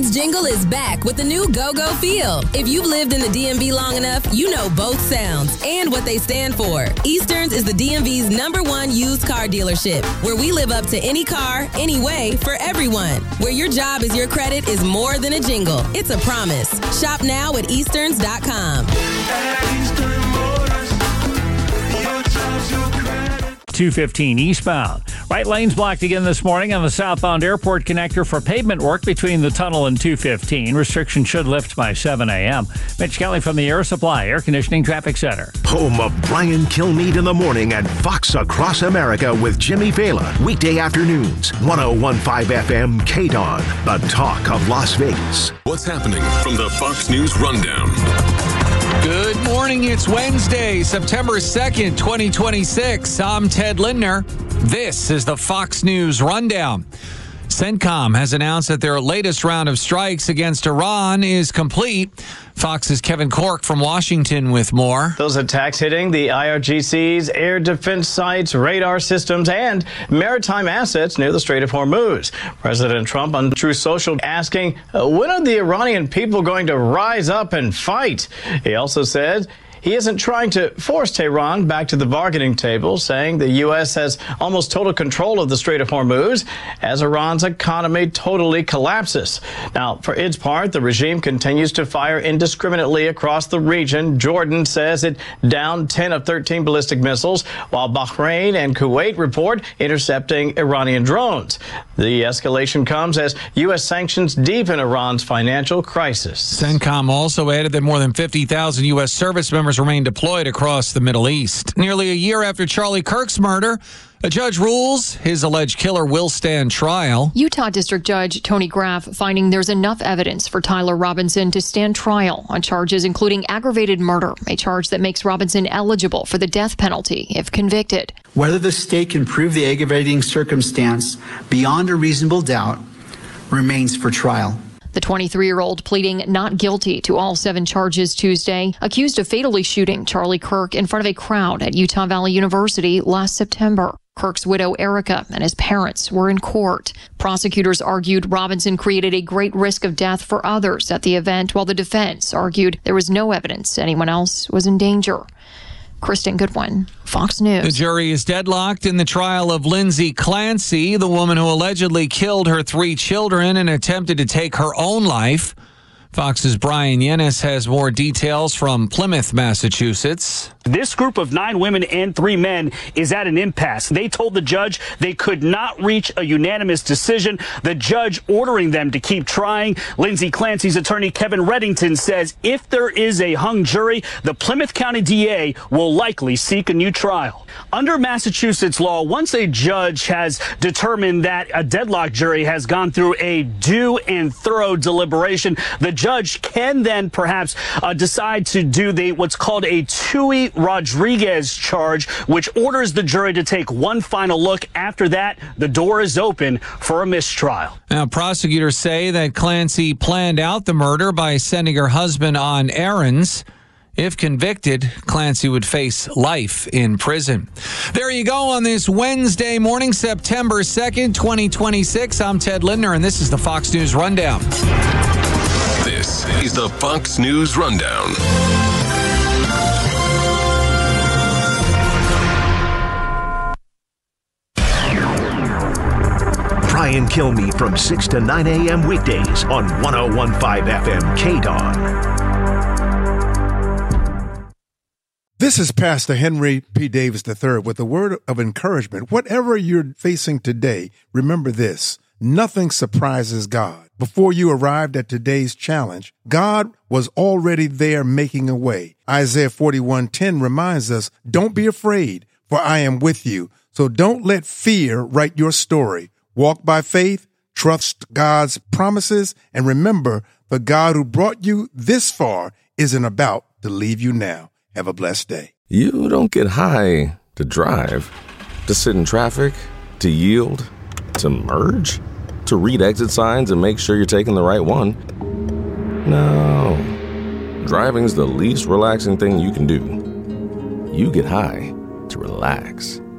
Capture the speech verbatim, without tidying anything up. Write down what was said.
Eastern's jingle is back with the new Go-Go feel. If you've lived in the D M V long enough, you know both sounds and what they stand for. Eastern's is the D M V's number one used car dealership, where we live up to any car, any way, for everyone. Where your job is your credit is more than a jingle. It's a promise. Shop now at easterns dot com. two fifteen eastbound. Right lane's blocked again this morning on the southbound airport connector for pavement work between the tunnel and two fifteen. Restrictions should lift by seven a.m. Mitch Kelly from the Air Supply Air Conditioning Traffic Center. Home of Brian Kilmeade in the morning and Fox Across America with Jimmy Vela. Weekday afternoons, one oh one point five F M K D O N, the talk of Las Vegas. What's happening from the Fox News Rundown? Good morning. It's Wednesday, September second, twenty twenty-six. I'm Ted Lindner. This is the Fox News Rundown. CENTCOM has announced that their latest round of strikes against Iran is complete. Fox's Kevin Cork from Washington with more. Those attacks hitting the I R G C's air defense sites, radar systems, and maritime assets near the Strait of Hormuz. President Trump on Truth Social asking, when are the Iranian people going to rise up and fight? He also said he isn't trying to force Tehran back to the bargaining table, saying the U S has almost total control of the Strait of Hormuz as Iran's economy totally collapses. Now, for its part, the regime continues to fire indiscriminately across the region. Jordan says it downed ten of thirteen ballistic missiles, while Bahrain and Kuwait report intercepting Iranian drones. The escalation comes as U S sanctions deepen Iran's financial crisis. CENTCOM also added that more than fifty thousand U S service members remain deployed across the Middle East. Nearly a year after Charlie Kirk's murder, a judge rules his alleged killer will stand trial. Utah District Judge Tony Graff finding there's enough evidence for Tyler Robinson to stand trial on charges including aggravated murder, a charge that makes Robinson eligible for the death penalty if convicted. Whether the state can prove the aggravating circumstance beyond a reasonable doubt remains for trial. The twenty-three-year-old pleading not guilty to all seven charges Tuesday, accused of fatally shooting Charlie Kirk in front of a crowd at Utah Valley University last September. Kirk's widow, Erica, and his parents were in court. Prosecutors argued Robinson created a great risk of death for others at the event, while the defense argued there was no evidence anyone else was in danger. Kristen Goodwin, Fox News. The jury is deadlocked in the trial of Lindsay Clancy, the woman who allegedly killed her three children and attempted to take her own life. Fox's Brian Yennis has more details from Plymouth, Massachusetts. This group of nine women and three men is at an impasse. They told the judge they could not reach a unanimous decision, the judge ordering them to keep trying. Lindsay Clancy's attorney, Kevin Reddington, says if there is a hung jury, the Plymouth County D A will likely seek a new trial. Under Massachusetts law, once a judge has determined that a deadlocked jury has gone through a due and thorough deliberation, the judge can then perhaps uh, decide to do the what's called a Tui Rodriguez charge, which orders the jury to take one final look. After that, the door is open for a mistrial. Now, prosecutors say that Clancy planned out the murder by sending her husband on errands. If convicted, Clancy would face life in prison. There you go on this Wednesday morning, September second, twenty twenty-six. I'm Ted Lindner, and this is the Fox News Rundown. This is the Fox News Rundown. Brian Kilmeade from six to nine a.m. weekdays on one oh one point five F M K D O N. This is Pastor Henry P. Davis the third with a word of encouragement. Whatever you're facing today, remember this: nothing surprises God. Before you arrived at today's challenge, God was already there making a way. Isaiah forty-one ten reminds us, don't be afraid, for I am with you. So don't let fear write your story. Walk by faith, trust God's promises, and remember, the God who brought you this far isn't about to leave you now. Have a blessed day. You don't get high to drive, to sit in traffic, to yield, to merge, to read exit signs and make sure you're taking the right one. No. Driving's the least relaxing thing you can do. You get high to relax.